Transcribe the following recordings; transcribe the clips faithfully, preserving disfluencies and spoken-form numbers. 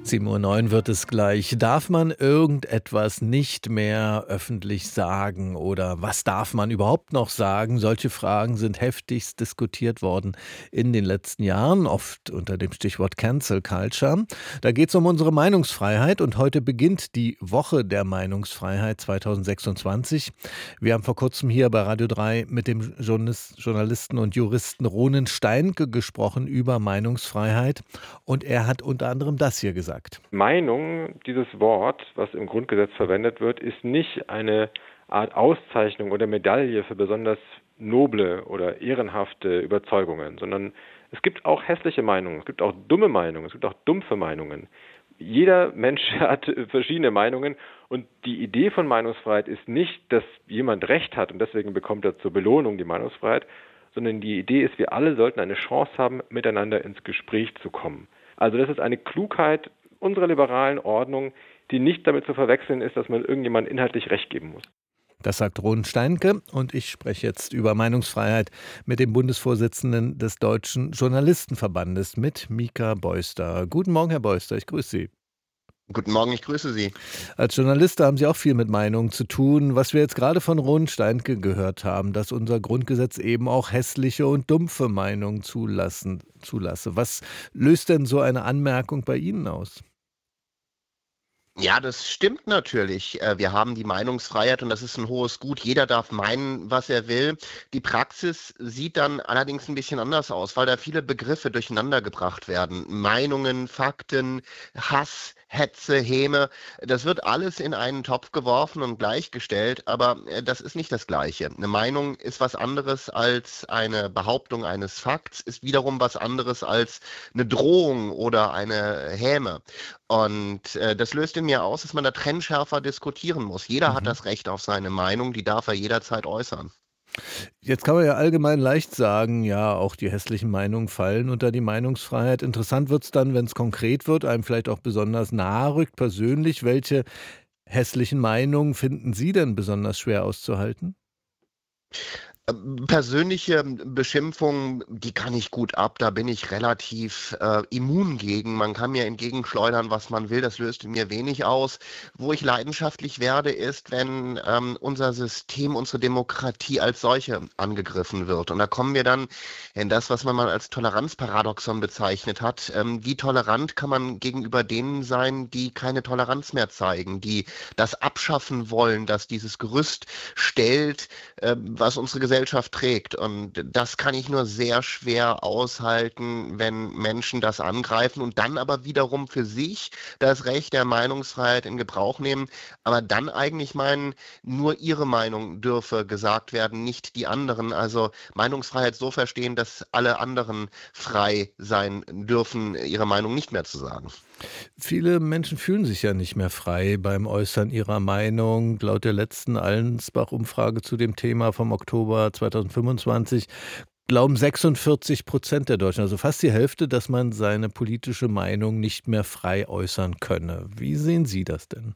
sieben Uhr neun wird es gleich. Darf man irgendetwas nicht mehr öffentlich sagen oder was darf man überhaupt noch sagen? Solche Fragen sind heftigst diskutiert worden in den letzten Jahren, oft unter dem Stichwort Cancel Culture. Da geht es um unsere Meinungsfreiheit und heute beginnt die Woche der Meinungsfreiheit zweitausendsechsundzwanzig. Wir haben vor kurzem hier bei Radio drei mit dem Journalist, Journalisten und Juristen Ronen Steinke gesprochen über Meinungsfreiheit und er hat unter anderem das hier gesagt. Meinung, dieses Wort, was im Grundgesetz verwendet wird, ist nicht eine Art Auszeichnung oder Medaille für besonders noble oder ehrenhafte Überzeugungen, sondern es gibt auch hässliche Meinungen, es gibt auch dumme Meinungen, es gibt auch dumpfe Meinungen. Jeder Mensch hat verschiedene Meinungen und die Idee von Meinungsfreiheit ist nicht, dass jemand Recht hat und deswegen bekommt er zur Belohnung die Meinungsfreiheit, sondern die Idee ist, wir alle sollten eine Chance haben, miteinander ins Gespräch zu kommen. Also das ist eine Klugheit unserer liberalen Ordnung, die nicht damit zu verwechseln ist, dass man irgendjemandem inhaltlich Recht geben muss. Das sagt Ronen Steinke und ich spreche jetzt über Meinungsfreiheit mit dem Bundesvorsitzenden des Deutschen Journalistenverbandes, mit Mika Beuster. Guten Morgen, Herr Beuster, ich grüße Sie. Guten Morgen, ich grüße Sie. Als Journalist haben Sie auch viel mit Meinungen zu tun. Was wir jetzt gerade von Ronen Steinke gehört haben, dass unser Grundgesetz eben auch hässliche und dumpfe Meinungen zulassen, zulasse. Was löst denn so eine Anmerkung bei Ihnen aus? Ja, das stimmt natürlich. Äh, Wir haben die Meinungsfreiheit und das ist ein hohes Gut. Jeder darf meinen, was er will. Die Praxis sieht dann allerdings ein bisschen anders aus, weil da viele Begriffe durcheinander gebracht werden. Meinungen, Fakten, Hass, Hetze, Häme, das wird alles in einen Topf geworfen und gleichgestellt, aber äh, das ist nicht das Gleiche. Eine Meinung ist was anderes als eine Behauptung eines Fakts, ist wiederum was anderes als eine Drohung oder eine Häme. Und äh, das löst in mir aus, dass man da trennschärfer diskutieren muss. Jeder hat Mhm. das Recht auf seine Meinung, die darf er jederzeit äußern. Jetzt kann man ja allgemein leicht sagen, ja, auch die hässlichen Meinungen fallen unter die Meinungsfreiheit. Interessant wird es dann, wenn es konkret wird, einem vielleicht auch besonders nahe rückt, persönlich. Welche hässlichen Meinungen finden Sie denn besonders schwer auszuhalten? Ähm, Persönliche Beschimpfungen, die kann ich gut ab, da bin ich relativ äh, immun gegen. Man kann mir entgegenschleudern, was man will, das löst in mir wenig aus. Wo ich leidenschaftlich werde, ist, wenn ähm, unser System, unsere Demokratie als solche angegriffen wird. Und da kommen wir dann in das, was man mal als Toleranzparadoxon bezeichnet hat. Ähm, wie tolerant kann man gegenüber denen sein, die keine Toleranz mehr zeigen, die das abschaffen wollen, dass dieses Gerüst stellt, äh, was unsere Gesellschaft trägt. Und das kann ich nur sehr schwer aushalten, wenn Menschen das angreifen und dann aber wiederum für sich das Recht der Meinungsfreiheit in Gebrauch nehmen, aber dann eigentlich meinen, nur ihre Meinung dürfe gesagt werden, nicht die anderen. Also Meinungsfreiheit so verstehen, dass alle anderen frei sein dürfen, ihre Meinung nicht mehr zu sagen. Viele Menschen fühlen sich ja nicht mehr frei beim Äußern ihrer Meinung. Laut der letzten Allensbach-Umfrage zu dem Thema vom Oktober zweitausendfünfundzwanzig glauben sechsundvierzig Prozent der Deutschen, also fast die Hälfte, dass man seine politische Meinung nicht mehr frei äußern könne. Wie sehen Sie das denn?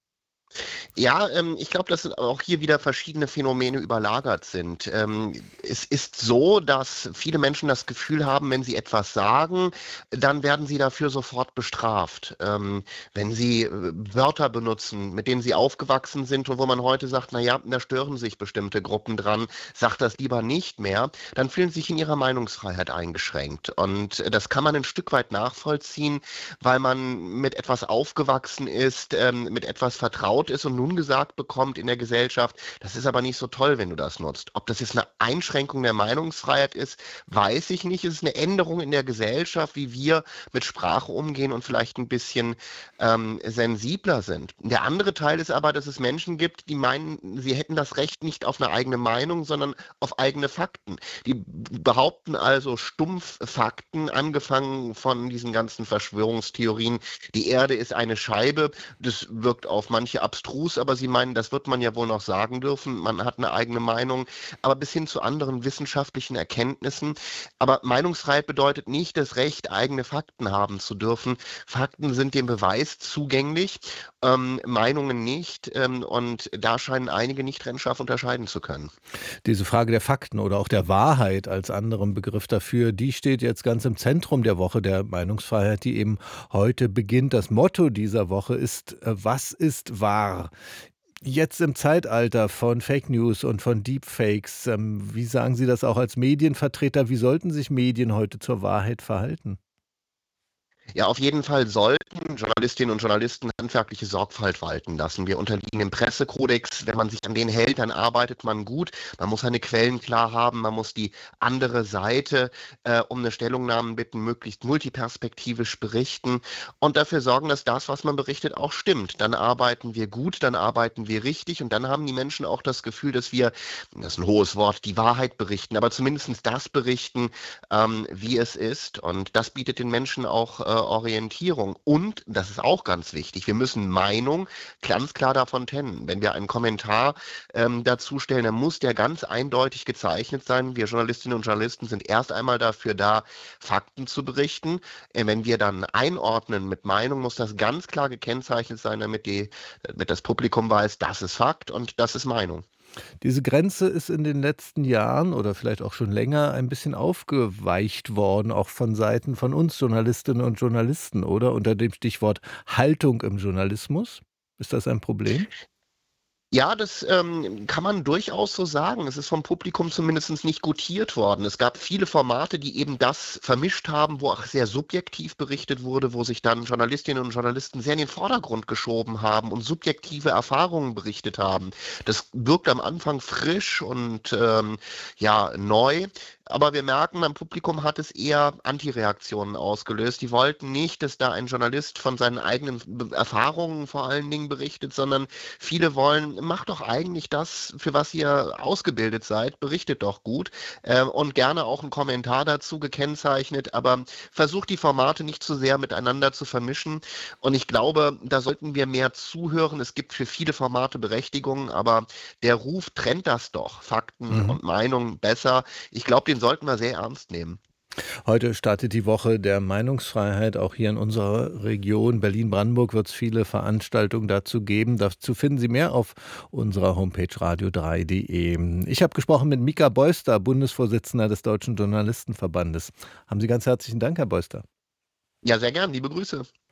Ja, ähm, ich glaube, dass auch hier wieder verschiedene Phänomene überlagert sind. Ähm, es ist so, dass viele Menschen das Gefühl haben, wenn sie etwas sagen, dann werden sie dafür sofort bestraft. Ähm, wenn sie äh, Wörter benutzen, mit denen sie aufgewachsen sind und wo man heute sagt, na ja, da stören sich bestimmte Gruppen dran, sagt das lieber nicht mehr, dann fühlen sie sich in ihrer Meinungsfreiheit eingeschränkt. Und äh, das kann man ein Stück weit nachvollziehen, weil man mit etwas aufgewachsen ist, ähm, mit etwas vertraut ist und nun gesagt bekommt in der Gesellschaft, das ist aber nicht so toll, wenn du das nutzt. Ob das jetzt eine Einschränkung der Meinungsfreiheit ist, weiß ich nicht. Es ist eine Änderung in der Gesellschaft, wie wir mit Sprache umgehen und vielleicht ein bisschen ähm, sensibler sind. Der andere Teil ist aber, dass es Menschen gibt, die meinen, sie hätten das Recht nicht auf eine eigene Meinung, sondern auf eigene Fakten. Die behaupten also stumpf Fakten, angefangen von diesen ganzen Verschwörungstheorien. Die Erde ist eine Scheibe. Das wirkt auf manche absurd abstrus, aber Sie meinen, das wird man ja wohl noch sagen dürfen. Man hat eine eigene Meinung, aber bis hin zu anderen wissenschaftlichen Erkenntnissen. Aber Meinungsfreiheit bedeutet nicht das Recht, eigene Fakten haben zu dürfen. Fakten sind dem Beweis zugänglich, ähm, Meinungen nicht. Ähm, und da scheinen einige nicht trennscharf unterscheiden zu können. Diese Frage der Fakten oder auch der Wahrheit als anderen Begriff dafür, die steht jetzt ganz im Zentrum der Woche der Meinungsfreiheit, die eben heute beginnt. Das Motto dieser Woche ist, äh, was ist wahr? Jetzt im Zeitalter von Fake News und von Deepfakes, ähm, wie sagen Sie das auch als Medienvertreter, wie sollten sich Medien heute zur Wahrheit verhalten? Ja, auf jeden Fall sollten Journalistinnen und Journalisten handwerkliche Sorgfalt walten lassen. Wir unterliegen dem Pressekodex. Wenn man sich an den hält, dann arbeitet man gut. Man muss seine Quellen klar haben. Man muss die andere Seite äh, um eine Stellungnahme bitten, möglichst multiperspektivisch berichten und dafür sorgen, dass das, was man berichtet, auch stimmt. Dann arbeiten wir gut, dann arbeiten wir richtig und dann haben die Menschen auch das Gefühl, dass wir, das ist ein hohes Wort, die Wahrheit berichten, aber zumindest das berichten, ähm, wie es ist. Und das bietet den Menschen auch äh, Orientierung. Und, das ist auch ganz wichtig, wir müssen Meinung ganz klar davon trennen. Wenn wir einen Kommentar ähm, dazu stellen, dann muss der ganz eindeutig gezeichnet sein. Wir Journalistinnen und Journalisten sind erst einmal dafür da, Fakten zu berichten. Äh, wenn wir dann einordnen mit Meinung, muss das ganz klar gekennzeichnet sein, damit, die, damit das Publikum weiß, das ist Fakt und das ist Meinung. Diese Grenze ist in den letzten Jahren oder vielleicht auch schon länger ein bisschen aufgeweicht worden, auch von Seiten von uns Journalistinnen und Journalisten, oder? Unter dem Stichwort Haltung im Journalismus. Ist das ein Problem? Ja, das ähm, kann man durchaus so sagen. Es ist vom Publikum zumindest nicht gutiert worden. Es gab viele Formate, die eben das vermischt haben, wo auch sehr subjektiv berichtet wurde, wo sich dann Journalistinnen und Journalisten sehr in den Vordergrund geschoben haben und subjektive Erfahrungen berichtet haben. Das wirkt am Anfang frisch und ähm, ja neu. Aber wir merken, beim Publikum hat es eher Antireaktionen ausgelöst. Die wollten nicht, dass da ein Journalist von seinen eigenen Be- Erfahrungen vor allen Dingen berichtet, sondern viele wollen, macht doch eigentlich das, für was ihr ausgebildet seid, berichtet doch gut äh, und gerne auch einen Kommentar dazu gekennzeichnet, aber versucht die Formate nicht zu sehr miteinander zu vermischen. Und ich glaube, da sollten wir mehr zuhören. Es gibt für viele Formate Berechtigung, aber der Ruf trennt das doch, Fakten Mhm. und Meinungen besser. Ich glaube, den sollten wir sehr ernst nehmen. Heute startet die Woche der Meinungsfreiheit. Auch hier in unserer Region Berlin-Brandenburg wird es viele Veranstaltungen dazu geben. Dazu finden Sie mehr auf unserer Homepage radio drei punkt de. Ich habe gesprochen mit Mika Beuster, Bundesvorsitzender des Deutschen Journalistenverbandes. Haben Sie ganz herzlichen Dank, Herr Beuster. Ja, sehr gern. Liebe Grüße.